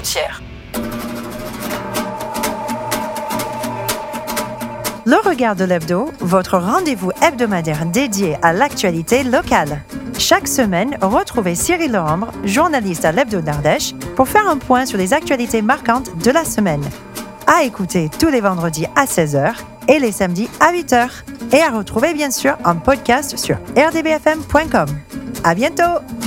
entière. Le Regard de l'Hebdo, votre rendez-vous hebdomadaire dédié à l'actualité locale. Chaque semaine, retrouvez Cyril Lehambre, journaliste à l'Hebdo d'Ardèche, pour faire un point sur les actualités marquantes de la semaine. À écouter tous les vendredis à 16h et les samedis à 8h. Et à retrouver bien sûr en podcast sur rdbfm.com. À bientôt!